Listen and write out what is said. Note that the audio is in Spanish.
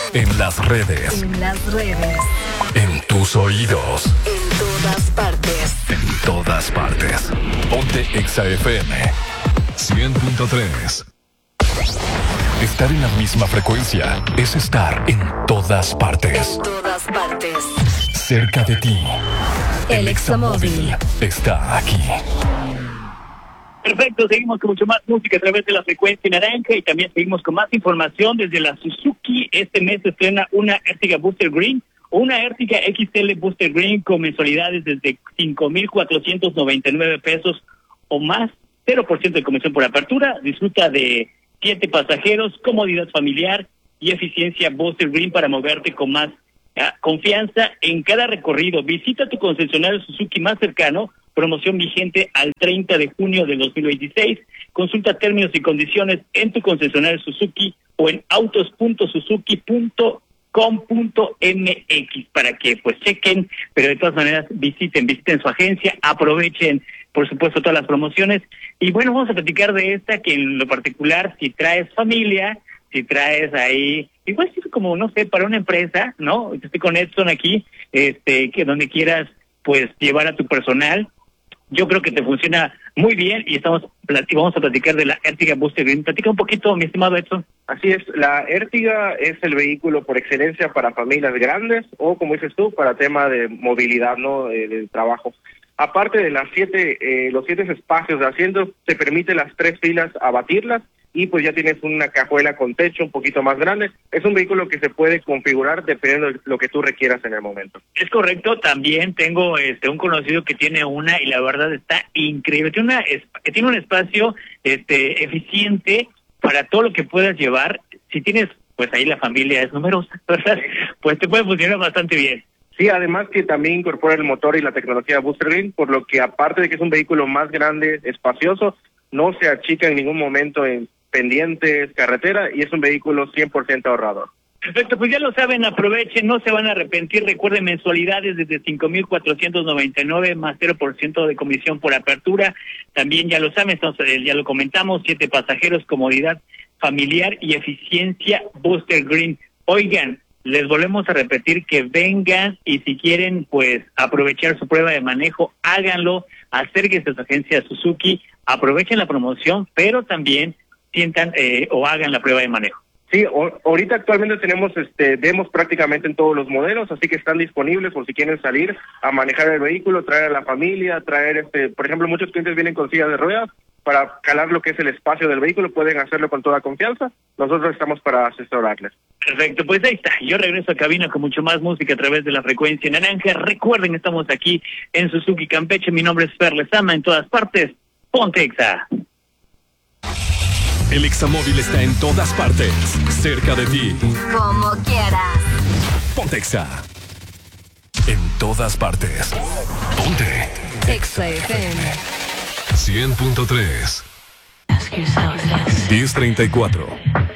En las redes. En las redes. En tus oídos. En todas partes. En todas partes. Ponte Exa FM 100.3. Estar en la misma frecuencia es estar en todas partes. En todas partes. Cerca de ti. El Examóvil está aquí. Perfecto, seguimos con mucho más música a través de la frecuencia naranja y también seguimos con más información desde la Suzuki. Este mes se estrena una Ertiga Booster Green o una Ertiga XL Booster Green con mensualidades desde 5,499 pesos o más, 0% de comisión por apertura. Disfruta de 7 pasajeros, comodidad familiar y eficiencia Booster Green para moverte con más confianza en cada recorrido. Visita tu concesionario Suzuki más cercano. Promoción vigente al 30 de junio de 2026. Consulta términos y condiciones en tu concesionario Suzuki o en autos.suzuki.com.mx para que pues chequen, pero de todas maneras visiten su agencia, aprovechen por supuesto todas las promociones. Y bueno, vamos a platicar de esta que en lo particular, si traes familia, si traes ahí, igual sí como, no sé, para una empresa, ¿no? Estoy con Edson aquí, que donde quieras pues llevar a tu personal, yo creo que te funciona muy bien y vamos a platicar de la Ertiga Booster Green. Platica un poquito, mi estimado Edson. Así es, la Ertiga es el vehículo por excelencia para familias grandes o, como dices tú, para tema de movilidad, ¿no? Del trabajo. Aparte de los 7 espacios de asientos, te permite las 3 filas abatirlas y pues ya tienes una cajuela con techo un poquito más grande. Es un vehículo que se puede configurar dependiendo de lo que tú requieras en el momento. Es correcto, también tengo un conocido que tiene una y la verdad está increíble. Tiene un espacio eficiente para todo lo que puedas llevar. Si tienes pues ahí la familia es numerosa, ¿verdad? Pues te puede funcionar bastante bien. Sí, además que también incorpora el motor y la tecnología Booster Green, por lo que aparte de que es un vehículo más grande, espacioso, no se achica en ningún momento en pendientes, carretera, y es un vehículo 100% ahorrador. Perfecto, pues ya lo saben, aprovechen, no se van a arrepentir. Recuerden, mensualidades desde 5,499 más 0% de comisión por apertura. También ya lo saben, entonces ya lo comentamos, 7 pasajeros, comodidad familiar y eficiencia Booster Green. Oigan, les volvemos a repetir que vengan y si quieren pues aprovechar su prueba de manejo, háganlo, acérquense a su agencia Suzuki, aprovechen la promoción, pero también sientan o hagan la prueba de manejo. Sí, ahorita actualmente tenemos demos prácticamente en todos los modelos, así que están disponibles por si quieren salir a manejar el vehículo, traer a la familia, traer por ejemplo, muchos clientes vienen con sillas de ruedas para calar lo que es el espacio del vehículo, pueden hacerlo con toda confianza. Nosotros estamos para asesorarles. Perfecto, pues ahí está. Yo regreso a cabina con mucho más música a través de la frecuencia naranja. Recuerden, estamos aquí en Suzuki Campeche. Mi nombre es Fer Lezama, en todas partes. Ponte Exa. El Examóvil está en todas partes, cerca de ti. Como quieras. Ponte Exa. En todas partes. Ponte Exa FM 100.3. 10:34.